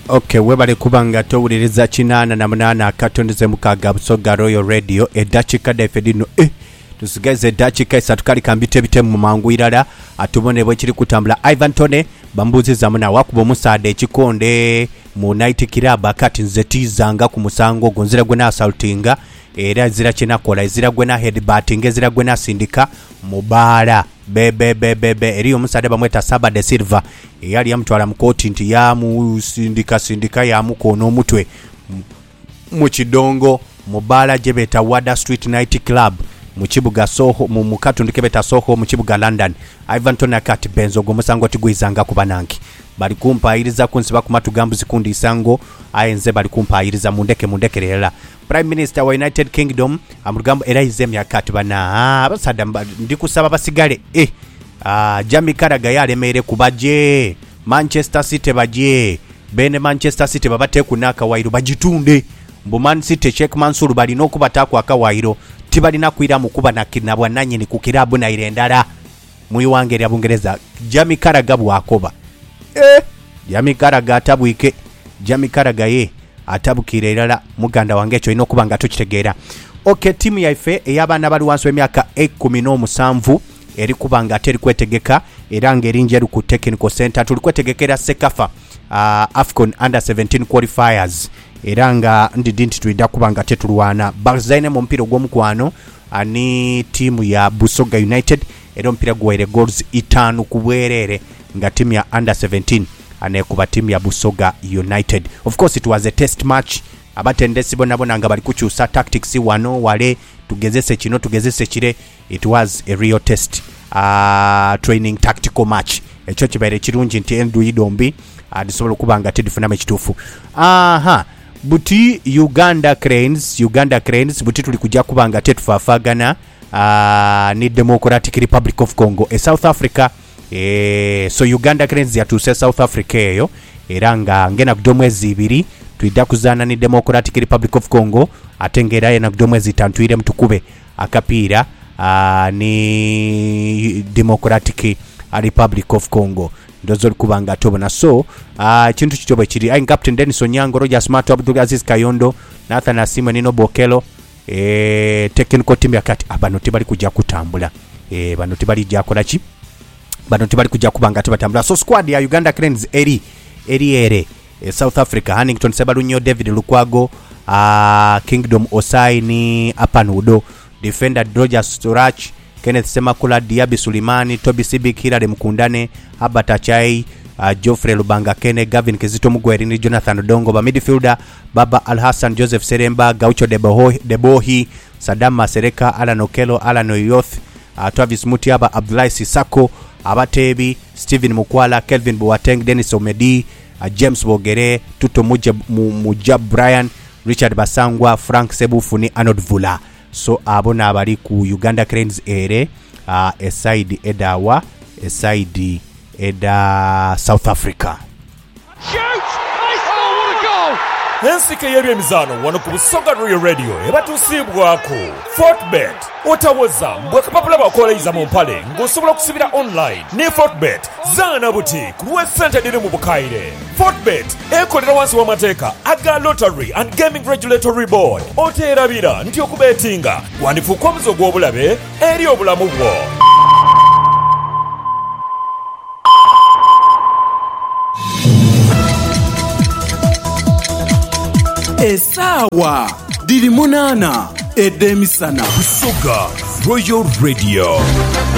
Okay, webale kubanga towuliriza 88 akatondeze mukaga Busoga Royal Radio edakika defedino tusigaze edakika esatu kali kambite bite mu mangu irala atubone bwe kiri kutambula Ivan Tone bambuziza muna wakubo musade ekikonde mu Night Club akati nzetizanga ku musango gonzira gwe na assaultinga era zira kinakola zira gwe na headbutting zira gwe na sindika mubala bebe eriyo musade bamweta Saba de Silva yali yamutwala mu koti nti ya mu sindika ya mukono omutwe mu kidongo mubala jebeta Wada Street Night Club mu kibuga Soho mu katundu kebeta Soho mu kibuga London. Ivan Tone kati benzo go musango tigwizanga kubananki bali kumpayiriza kunsiba ku matugambu zikundi isango ayenze bali kumpayiriza mundeke lela. Prime Minister wa United Kingdom amugambo era izemi akati bana basada ndikusaba basigale Jamie Carragher yalemere kubaje Manchester City baje bene Manchester City babate kunaka wairo bajitunde mbu Man City Sheikh Mansour bali nokubatako akawairo tibali nakwira mukuba nakinabwa nanyini kukirabu na irendara muyiwange ya Bungereza Jamie Carragher bwakoba Jamie Carragher atabwike Jamie Carragher atabukire irala muganda wange cyo inokubanga tukitegeera. Okay, timu yaife eyabana bali wansi emyaka 17 eri kubanga ateri kwetegeka era ngerinje ku technical center tuli kwetegekera Sekafa Afcon under 17 qualifiers era nga ndidinti tuida kubanga tetulwana bazaine mu mpira gw'omukwano ani timu ya Busoga United era mpira gwere goals 5 kubwerere nga timu ya under 17 anekuba timu ya Busoga United. Of course it was a test match abatendesi bona nga bali kukyusa tactics wano wale tugezese kino tugezese kire. It was a real test training tactical match ekyo kibaire kirungi nti endu idombi adisobola kubanga tidifuna ekitufu. Buti Uganda Cranes buti tuli kujja kubanga tetufafagana ni Democratic Republic of Congo South Africa. So Uganda Cranes yatuse South Africa eyo era nga ngena kudomwezi 2 tuida kuzana ni Democratic Republic of Congo atengera na kudomwezi 3 ile mtukube akapira ni Democratic Republic of Congo ndozo kubanga tobona. So kintu kichobe kiri I Captain Dennis Onyango, Roger Smart, Abdul Aziz Kayondo, Nathan Asimo, Nino Bokelo technical team yakati abano tibali kujja kutambula bano tibali jakola ki bano tibali kujja kubanga tibatambula. So squad ya Uganda Cranes eri South Africa Hannington Sebalunyo, David Lukwago, Kingdom Osai ni Apanudo, defender Roger Storach, Kenneth Semakula, Diaby Sulimani, Toby Sibikira, Mkundane, Abata Chai, Geoffrey Lubanga Kene, Gavin Kizito Mugwerini, Jonathan Odongo, ba midfielder Baba Al-Hassan, Joseph Seremba, Gaucho Debohi, Saddam Masereka, Alan Okelo, Alan Oyoth, Travis Mutiaba, Abdullahi Sisako, Abatebi, Stephen Mukwala, Kelvin Boateng, Dennis Omedi, James Bogere, Tuto Mujab Brian, Richard Basangwa, Frank Sebufuni, Arnold Vula. So abona abali ku Uganda Cranes side edawa side eda South Africa. Shoot! Oh, what a goal! Hensike yeri emizano wano ku Busoga Royal Radio ebatusibwako Fortbet otawoza mbwekapapula bakoleiza mu mpale ng'osobola okusibira online ne Fortbet zaana buti ku website diri mu bukaire. Fortbet ekolera wansi w'amateeka aga Lottery and Gaming Regulatory Board. Oteerabira nti okubetinga wandifuuka omuzo gw'obulabe eri obulamu bwo. Esawa diri munana edemisana Busoga Royal Radio.